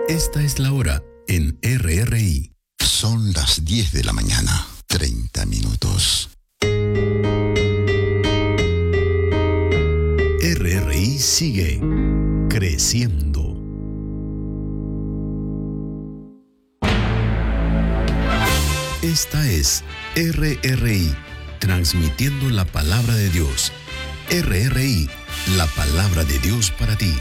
Esta es la hora en RRI. Son las 10 de la mañana, 30 minutos. RRI sigue creciendo. Esta es RRI, transmitiendo la palabra de Dios. RRI, la palabra de Dios para ti.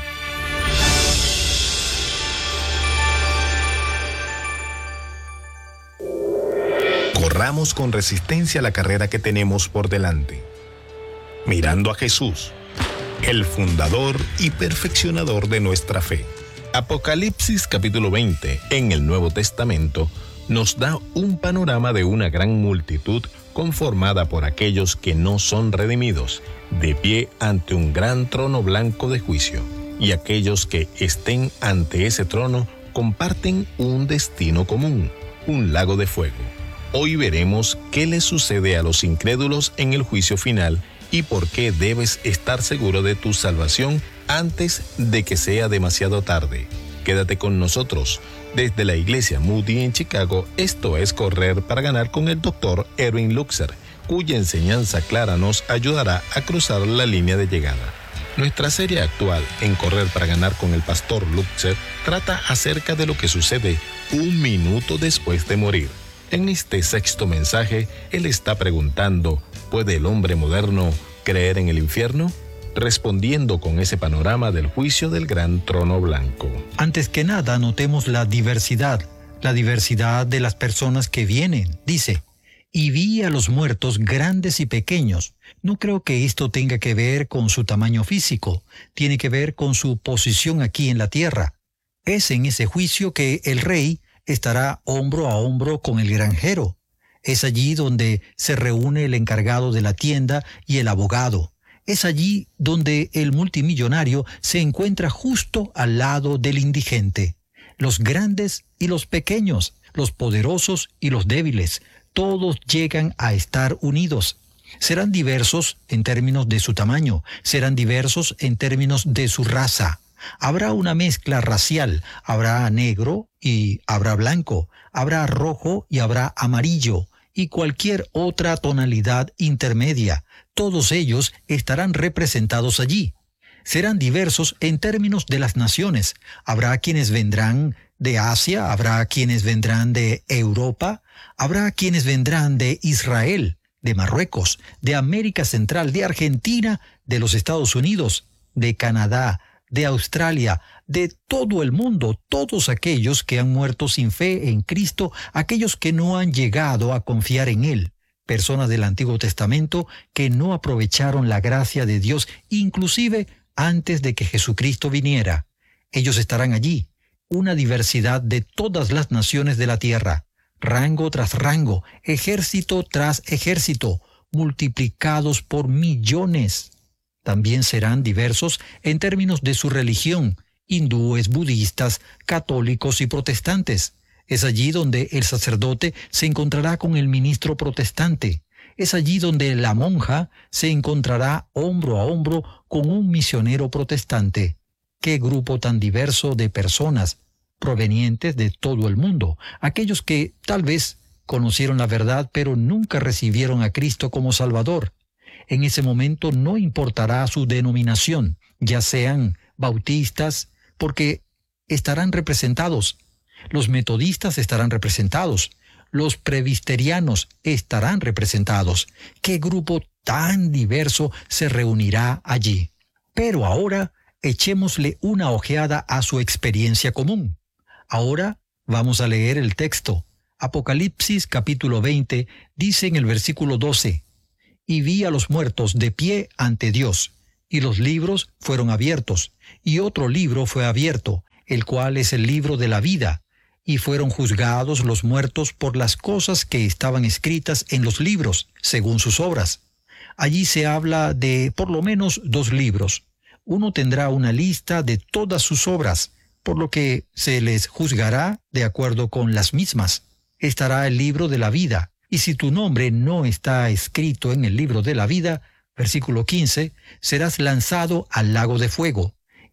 Corramos con resistencia la carrera que tenemos por delante, mirando a Jesús, el fundador y perfeccionador de nuestra fe. Apocalipsis capítulo 20, en el Nuevo Testamento, nos da un panorama de una gran multitud conformada por aquellos que no son redimidos, de pie ante un gran trono blanco de juicio, y aquellos que estén ante ese trono comparten un destino común, un lago de fuego. Hoy veremos qué les sucede a los incrédulos en el juicio final y por qué debes estar seguro de tu salvación antes de que sea demasiado tarde. Quédate con nosotros. Desde la iglesia Moody en Chicago, esto es Correr para Ganar con el Dr. Erwin Luxer, cuya enseñanza clara nos ayudará a cruzar la línea de llegada. Nuestra serie actual en Correr para Ganar con el Pastor Luxer trata acerca de lo que sucede un minuto después de morir. En este sexto mensaje, él está preguntando, ¿puede el hombre moderno creer en el infierno? Respondiendo con ese panorama del juicio del gran trono blanco. Antes que nada, notemos la diversidad de las personas que vienen. Dice, y vi a los muertos grandes y pequeños. No creo que esto tenga que ver con su tamaño físico, tiene que ver con su posición aquí en la tierra. Es en ese juicio que el rey estará hombro a hombro con el granjero. Es allí donde se reúne el encargado de la tienda y el abogado. Es allí donde el multimillonario se encuentra justo al lado del indigente. Los grandes y los pequeños, los poderosos y los débiles, todos llegan a estar unidos. Serán diversos en términos de su tamaño, serán diversos en términos de su raza. Habrá una mezcla racial, habrá negro y habrá blanco, habrá rojo y habrá amarillo, y cualquier otra tonalidad intermedia. Todos ellos estarán representados allí. Serán diversos en términos de las naciones. Habrá quienes vendrán de Asia, habrá quienes vendrán de Europa, habrá quienes vendrán de Israel, de Marruecos, de América Central, de Argentina, de los Estados Unidos, de Canadá, de Australia, de todo el mundo, todos aquellos que han muerto sin fe en Cristo, aquellos que no han llegado a confiar en Él, personas del Antiguo Testamento que no aprovecharon la gracia de Dios, inclusive antes de que Jesucristo viniera. Ellos estarán allí, una diversidad de todas las naciones de la tierra, rango tras rango, ejército tras ejército, multiplicados por millones. También serán diversos en términos de su religión, hindúes, budistas, católicos y protestantes. Es allí donde el sacerdote se encontrará con el ministro protestante. Es allí donde la monja se encontrará hombro a hombro con un misionero protestante. ¡Qué grupo tan diverso de personas provenientes de todo el mundo! Aquellos que tal vez conocieron la verdad pero nunca recibieron a Cristo como Salvador. En ese momento no importará su denominación, ya sean bautistas, porque estarán representados. Los metodistas estarán representados. Los presbiterianos estarán representados. ¿Qué grupo tan diverso se reunirá allí? Pero ahora echémosle una ojeada a su experiencia común. Ahora vamos a leer el texto. Apocalipsis capítulo 20 dice en el versículo 12, y vi a los muertos de pie ante Dios, y los libros fueron abiertos, y otro libro fue abierto, el cual es el libro de la vida, y fueron juzgados los muertos por las cosas que estaban escritas en los libros, según sus obras. Allí se habla de por lo menos 2 libros. Uno tendrá una lista de todas sus obras, por lo que se les juzgará de acuerdo con las mismas. Estará el libro de la vida, y si tu nombre no está escrito en el libro de la vida, versículo 15, serás lanzado al lago de fuego.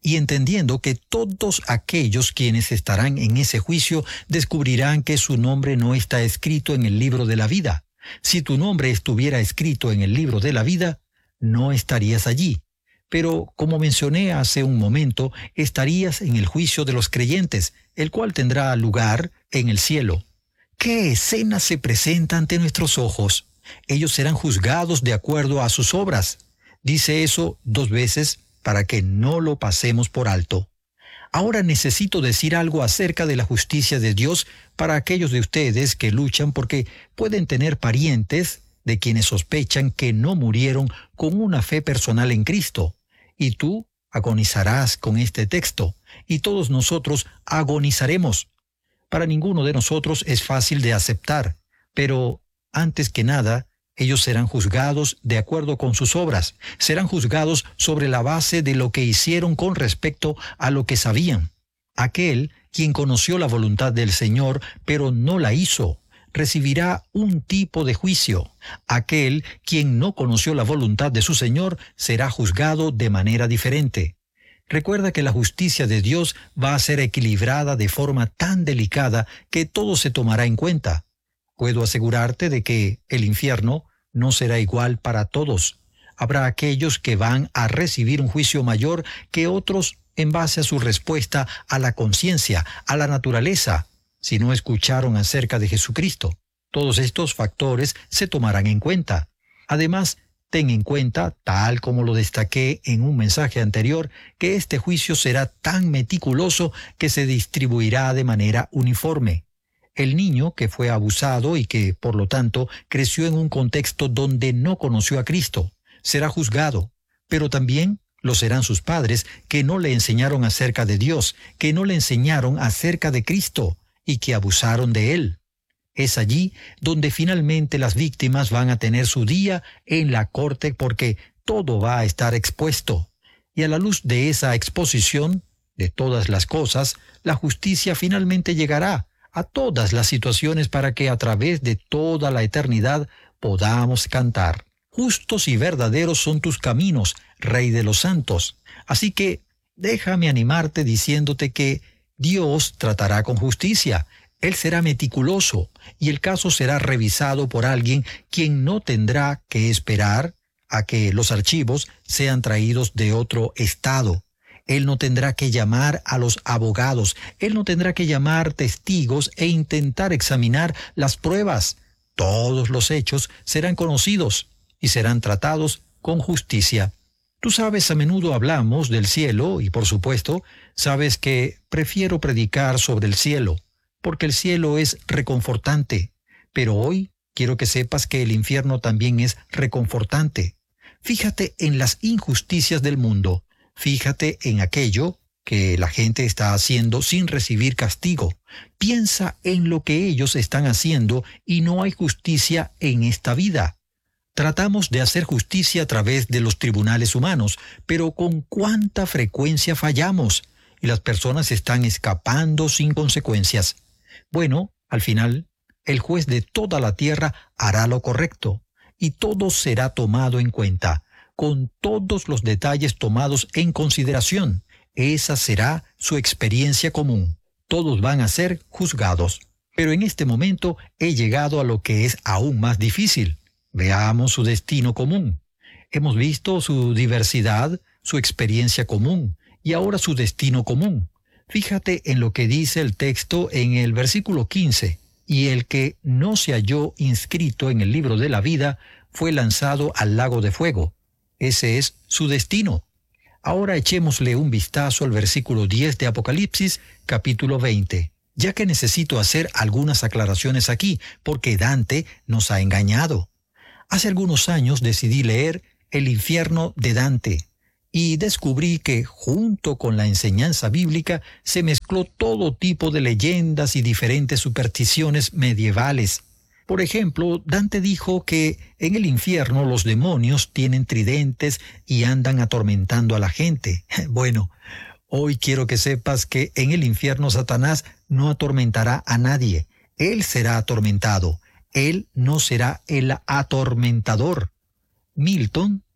y entendiendo que todos aquellos quienes estarán en ese juicio descubrirán que su nombre no está escrito en el libro de la vida. Si tu nombre estuviera escrito en el libro de la vida, no estarías allí. Pero, como mencioné hace un momento, estarías en el juicio de los creyentes, el cual tendrá lugar en el cielo. ¿Qué escena se presenta ante nuestros ojos? Ellos serán juzgados de acuerdo a sus obras. Dice eso 2 veces para que no lo pasemos por alto. Ahora necesito decir algo acerca de la justicia de Dios para aquellos de ustedes que luchan porque pueden tener parientes de quienes sospechan que no murieron con una fe personal en Cristo. Y tú agonizarás con este texto, y todos nosotros agonizaremos. Para ninguno de nosotros es fácil de aceptar, pero antes que nada, ellos serán juzgados de acuerdo con sus obras, serán juzgados sobre la base de lo que hicieron con respecto a lo que sabían. Aquel quien conoció la voluntad del Señor, pero no la hizo, recibirá un tipo de juicio. Aquel quien no conoció la voluntad de su Señor será juzgado de manera diferente. Recuerda que la justicia de Dios va a ser equilibrada de forma tan delicada que todo se tomará en cuenta. Puedo asegurarte de que el infierno no será igual para todos. Habrá aquellos que van a recibir un juicio mayor que otros en base a su respuesta a la conciencia, a la naturaleza, si no escucharon acerca de Jesucristo. Todos estos factores se tomarán en cuenta. Además, ten en cuenta, tal como lo destaqué en un mensaje anterior, que este juicio será tan meticuloso que se distribuirá de manera uniforme. El niño que fue abusado y que, por lo tanto, creció en un contexto donde no conoció a Cristo, será juzgado, pero también lo serán sus padres que no le enseñaron acerca de Dios, que no le enseñaron acerca de Cristo y que abusaron de Él. Es allí donde finalmente las víctimas van a tener su día en la corte porque todo va a estar expuesto. Y a la luz de esa exposición de todas las cosas, la justicia finalmente llegará a todas las situaciones para que a través de toda la eternidad podamos cantar. Justos y verdaderos son tus caminos, Rey de los santos. Así que déjame animarte diciéndote que Dios tratará con justicia. Él será meticuloso y el caso será revisado por alguien quien no tendrá que esperar a que los archivos sean traídos de otro estado. Él no tendrá que llamar a los abogados, él no tendrá que llamar testigos e intentar examinar las pruebas. Todos los hechos serán conocidos y serán tratados con justicia. Tú sabes, a menudo hablamos del cielo y, por supuesto, sabes que prefiero predicar sobre el cielo, porque el cielo es reconfortante. Pero hoy quiero que sepas que el infierno también es reconfortante. Fíjate en las injusticias del mundo. Fíjate en aquello que la gente está haciendo sin recibir castigo. Piensa en lo que ellos están haciendo y no hay justicia en esta vida. Tratamos de hacer justicia a través de los tribunales humanos, pero con cuánta frecuencia fallamos y las personas están escapando sin consecuencias. Bueno, al final, el juez de toda la tierra hará lo correcto y todo será tomado en cuenta, con todos los detalles tomados en consideración. Esa será su experiencia común. Todos van a ser juzgados. Pero en este momento he llegado a lo que es aún más difícil. Veamos su destino común. Hemos visto su diversidad, su experiencia común y ahora su destino común. Fíjate en lo que dice el texto en el versículo 15. Y el que no se halló inscrito en el libro de la vida fue lanzado al lago de fuego. Ese es su destino. Ahora echémosle un vistazo al versículo 10 de Apocalipsis, capítulo 20, ya que necesito hacer algunas aclaraciones aquí, porque Dante nos ha engañado. Hace algunos años decidí leer El infierno de Dante y descubrí que junto con la enseñanza bíblica se mezcló todo tipo de leyendas y diferentes supersticiones medievales. Por ejemplo, Dante dijo que en el infierno los demonios tienen tridentes y andan atormentando a la gente. Bueno, hoy quiero que sepas que en el infierno Satanás no atormentará a nadie. Él será atormentado. Él no será el atormentador. Milton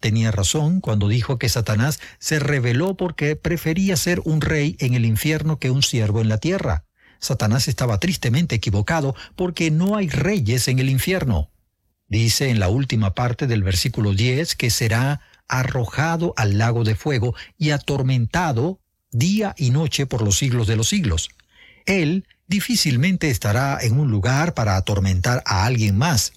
tenía razón cuando dijo que Satanás se rebeló porque prefería ser un rey en el infierno que un siervo en la tierra. Satanás estaba tristemente equivocado porque no hay reyes en el infierno. Dice en la última parte del versículo 10 que será arrojado al lago de fuego y atormentado día y noche por los siglos de los siglos. Él difícilmente estará en un lugar para atormentar a alguien más.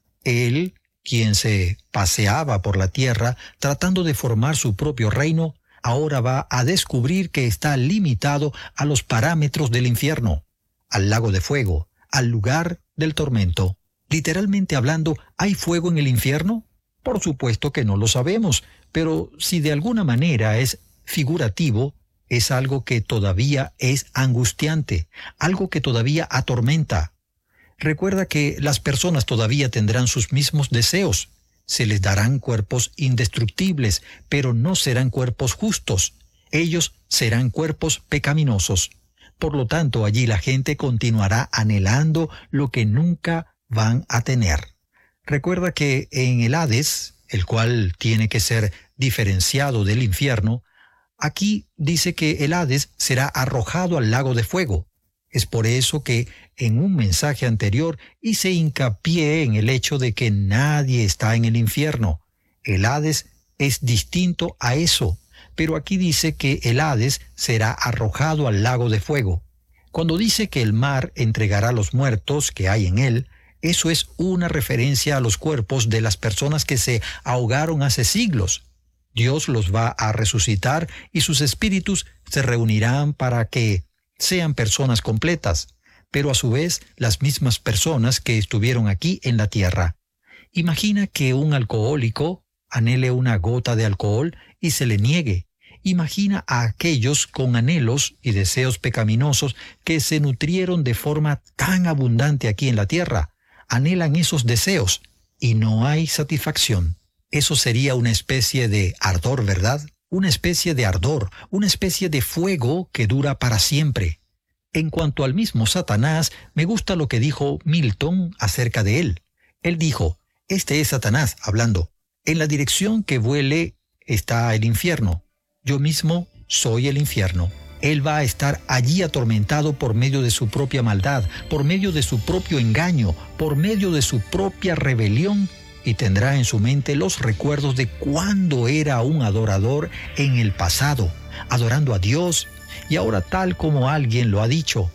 Él, quien se paseaba por la tierra tratando de formar su propio reino, ahora va a descubrir que está limitado a los parámetros del infierno, al lago de fuego, al lugar del tormento. Literalmente hablando, ¿hay fuego en el infierno? Por supuesto que no lo sabemos, pero si de alguna manera es figurativo, es algo que todavía es angustiante, algo que todavía atormenta. Recuerda que las personas todavía tendrán sus mismos deseos. Se les darán cuerpos indestructibles, pero no serán cuerpos justos. Ellos serán cuerpos pecaminosos. Por lo tanto, allí la gente continuará anhelando lo que nunca van a tener. Recuerda que en el Hades, el cual tiene que ser diferenciado del infierno, aquí dice que el Hades será arrojado al lago de fuego. Es por eso que en un mensaje anterior hice hincapié en el hecho de que nadie está en el infierno. El Hades es distinto a eso, pero aquí dice que el Hades será arrojado al lago de fuego. Cuando dice que el mar entregará los muertos que hay en él, eso es una referencia a los cuerpos de las personas que se ahogaron hace siglos. Dios los va a resucitar y sus espíritus se reunirán para que sean personas completas, pero a su vez las mismas personas que estuvieron aquí en la tierra. Imagina que un alcohólico anhele una gota de alcohol y se le niegue. Imagina a aquellos con anhelos y deseos pecaminosos que se nutrieron de forma tan abundante aquí en la tierra. Anhelan esos deseos y no hay satisfacción. Eso sería una especie de ardor, ¿verdad? Una especie de ardor, una especie de fuego que dura para siempre. En cuanto al mismo Satanás, me gusta lo que dijo Milton acerca de él. Él dijo, este es Satanás hablando. En la dirección que vuele está el infierno. Yo mismo soy el infierno. Él va a estar allí atormentado por medio de su propia maldad, por medio de su propio engaño, por medio de su propia rebelión, y tendrá en su mente los recuerdos de cuando era un adorador en el pasado, adorando a Dios, y ahora tal como alguien lo ha dicho,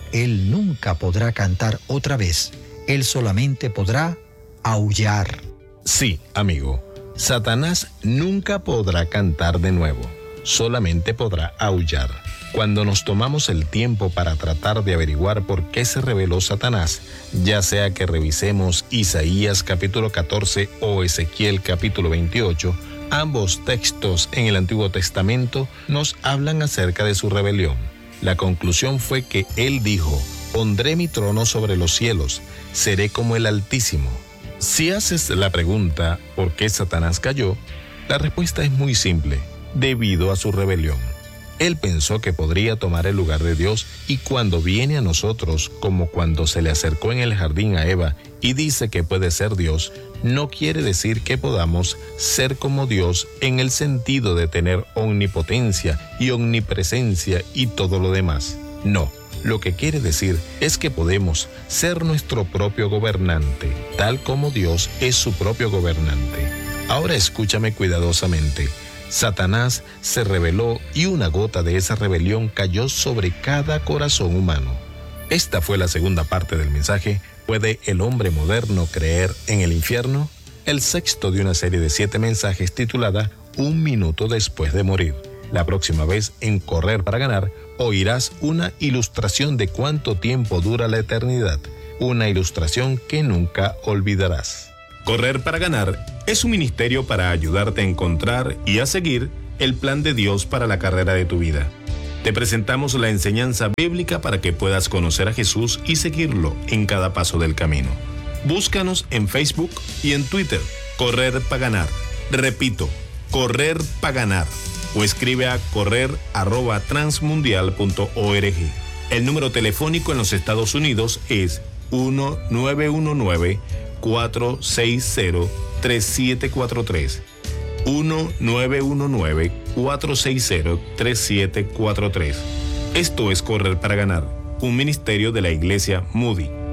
él nunca podrá cantar otra vez, él solamente podrá aullar. Sí, amigo, Satanás nunca podrá cantar de nuevo, solamente podrá aullar. Cuando nos tomamos el tiempo para tratar de averiguar por qué se rebeló Satanás, ya sea que revisemos Isaías capítulo 14 o Ezequiel capítulo 28, ambos textos en el Antiguo Testamento nos hablan acerca de su rebelión. La conclusión fue que él dijo, pondré mi trono sobre los cielos, seré como el Altísimo. Si haces la pregunta, ¿por qué Satanás cayó? La respuesta es muy simple, debido a su rebelión. Él pensó que podría tomar el lugar de Dios y cuando viene a nosotros, como cuando se le acercó en el jardín a Eva y dice que puede ser Dios, no quiere decir que podamos ser como Dios en el sentido de tener omnipotencia y omnipresencia y todo lo demás. No, lo que quiere decir es que podemos ser nuestro propio gobernante, tal como Dios es su propio gobernante. Ahora escúchame cuidadosamente. Satanás se rebeló y una gota de esa rebelión cayó sobre cada corazón humano. Esta fue la segunda parte del mensaje. ¿Puede el hombre moderno creer en el infierno? El sexto de una serie de 7 mensajes titulada Un minuto después de morir. La próxima vez en Correr para Ganar oirás una ilustración de cuánto tiempo dura la eternidad. Una ilustración que nunca olvidarás. Correr para Ganar es un ministerio para ayudarte a encontrar y a seguir el plan de Dios para la carrera de tu vida. Te presentamos la enseñanza bíblica para que puedas conocer a Jesús y seguirlo en cada paso del camino. Búscanos en Facebook y en Twitter, Correr para Ganar. Repito, Correr para Ganar. O escribe a correr@transmundial.org. El número telefónico en los Estados Unidos es 1-919-460-3743. 1-919-460-3743. Esto es Correr para Ganar, un ministerio de la Iglesia Moody.